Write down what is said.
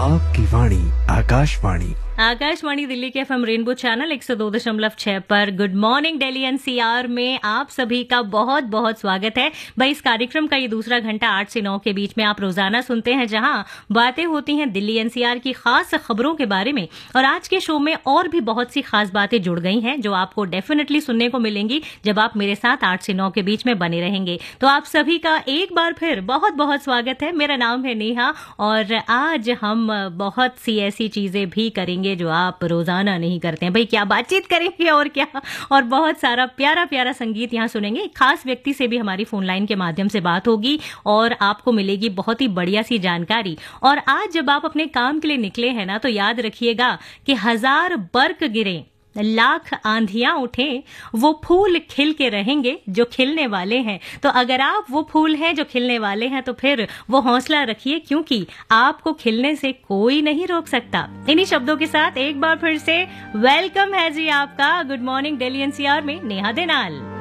आपकी वाणी आकाशवाणी। आकाशवाणी दिल्ली के FM rainbow channel 102.6 पर गुड मॉर्निंग दिल्ली एनसीआर में आप सभी का बहुत बहुत स्वागत है। भाई, इस कार्यक्रम का ये दूसरा घंटा 8 से 9 के बीच में आप रोजाना सुनते हैं, जहां बातें होती हैं दिल्ली एनसीआर की खास खबरों के बारे में। और आज के शो में और भी बहुत सी खास बातें जुड़ गई हैं जो आपको डेफिनेटली सुनने को मिलेंगी जब आप मेरे साथ 8 से 9 के बीच में बने रहेंगे। तो आप सभी का एक बार फिर बहुत बहुत स्वागत है। मेरा नाम है नेहा और आज हम बहुत सी ऐसी चीजें भी करेंगे जो आप रोजाना नहीं करते हैं। भाई, क्या बातचीत करेंगे और क्या, और बहुत सारा प्यारा प्यारा संगीत यहाँ सुनेंगे। एक खास व्यक्ति से भी हमारी फोन लाइन के माध्यम से बात होगी और आपको मिलेगी बहुत ही बढ़िया सी जानकारी। और आज जब आप अपने काम के लिए निकले हैं ना, तो याद रखिएगा कि 1000 बर्क गिरे, लाख आंधियां उठें, वो फूल खिल के रहेंगे जो खिलने वाले हैं। तो अगर आप वो फूल हैं जो खिलने वाले हैं, तो फिर वो हौसला रखिए, क्योंकि आपको खिलने से कोई नहीं रोक सकता। इन्हीं शब्दों के साथ एक बार फिर से वेलकम है जी आपका गुड मॉर्निंग दिल्ली एनसीआर में नेहा दे नाल।